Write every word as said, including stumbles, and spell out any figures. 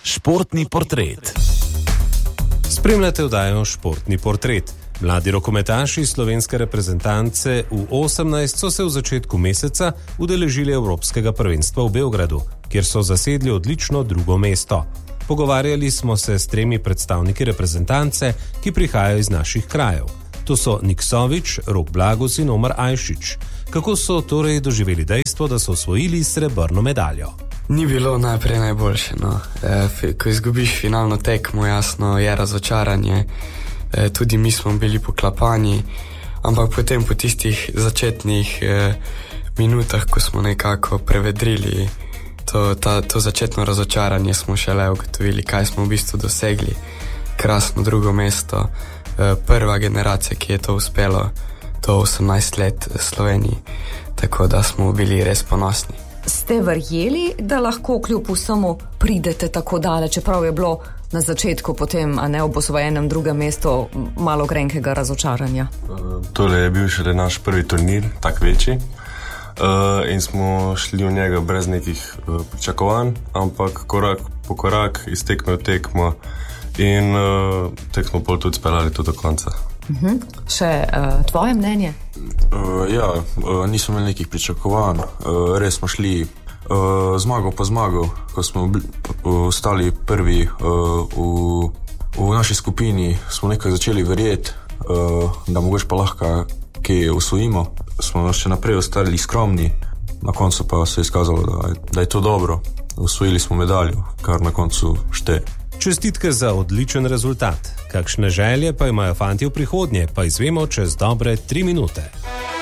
Športni portret. Spremljate oddajo Športni portret. Mladi rokometaši slovenske reprezentance U osemnajst so se v začetku meseca udeležili Evropskega prvenstva v Beogradu, kjer so zasedli odlično drugo mesto. Pogovarjali smo se s tremi predstavniki reprezentance, ki prihajajo iz naših krajev. To so Nik Sovič, Rok Blagus in Omar Ajšič. Kako so torej doživeli dejstvo, da so osvojili srebrno medaljo? Ni bilo najprej najboljše, no. E, ko izgubiš finalno tekmo, jasno, je razočaranje. E, tudi mi smo bili poklapani, ampak potem po tistih začetnih e, minutah, ko smo nekako prevedrili to, ta, to začetno razočaranje, smo šele ugotovili, kaj smo v bistvu dosegli. Krasno drugo mesto, e, prva generacija, ki je to uspelo, to osemnajst let Sloveniji, tako da smo bili res ponosni. Ste verjeli, da lahko kljub vsemu pridete tako daleč, čeprav je bilo na začetku potem, a ne ob osvojenem drugem mestu, malo grenkega razočaranja? Uh, tole je bil šele naš prvi turnir, tak večji, uh, in smo šli v njega brez nekih uh, pričakovanj, ampak korak po korak, iz tekme v tekmo in uh, tekmo pol tudi speljali tudi do konca. Uh-huh. Še uh, tvoje mnenje? Uh, ja, uh, nismo imeli nekih pričakovanj, uh, res smo šli uh, zmago po zmago, ko smo ostali prvi uh, v, v naši skupini, smo nekaj začeli verjeti, uh, da mogoče pa lahko kaj osvojimo. Smo še naprej ostali skromni, na koncu pa se je izkazalo, da, da je to dobro. Osvojili smo medaljo, kar na koncu šteje. Čestitke za odličen rezultat. Kakšne želje pa imajo fantje v prihodnje, pa izvemo čez dobre tri minute.